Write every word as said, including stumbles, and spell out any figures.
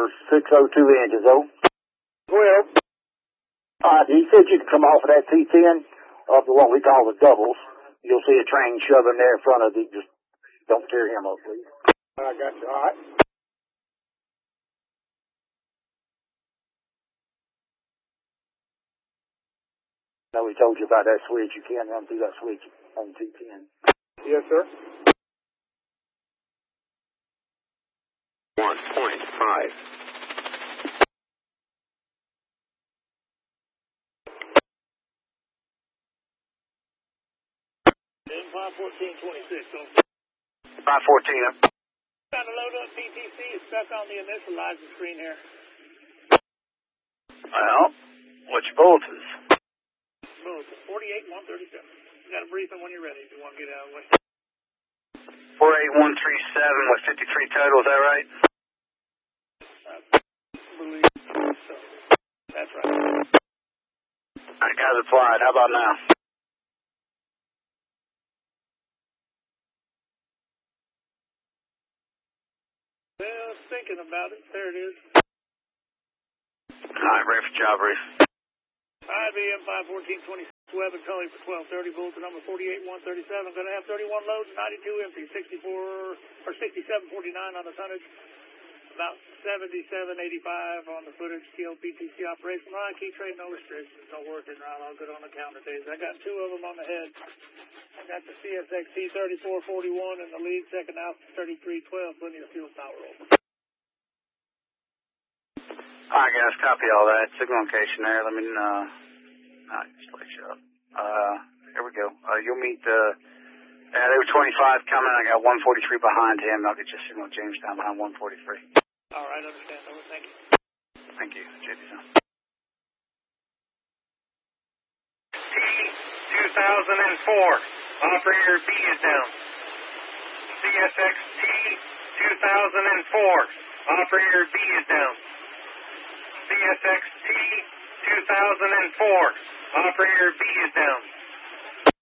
six oh two inches, oh. Well, Uh, he said you can come off of that T ten, of the one we call the doubles. You'll see a train shoving there in front of you. Just don't tear him up, please. I got you. All right. Now we told you about that switch. You can run through that switch on T ten. Yes, sir. one point five. five fourteen twenty-six. five fourteen. Trying to load up P T C. It's stuck on the initializer screen here. Well, what's your bulletins? Move to forty-eight one thirty-seven. You got a briefing when you're ready if you want to get out of the way. four eight one three seven with fifty-three total, is that right? I believe so. That's right. All right, guys applied. How about now? Well, thinking about it. There it is. All right, ready for job brief. I B M five fourteen twenty-six, Web and Tully for twelve thirty, bulletin number forty-eight one thirty-seven. Going to have thirty-one loads, ninety-two empty, sixty-four or sixty-seven forty-nine on the tonnage, about seventy-seven eighty-five on the footage. T L P T C operation line, key trade, no restrictions, no working right, all good on the counter days. I got two of them on the head. I got the C S X T thirty-four forty-one and the lead second out thirty-three twelve, plenty of fuel power over. All right, guys, copy all that. Signal location there. Let me, uh, all right, just let you up. Uh, here we go. Uh, you'll meet, uh, yeah, they were twenty-five coming. I got one forty-three behind him. I'll get you a signal Jamestown behind one forty-three. All right, understand. Over. Thank you. Thank you, J D Zone. T two thousand four. Operator B is down. C S X T two thousand four. Operator B is down. C S X T two thousand four. Operator B is down.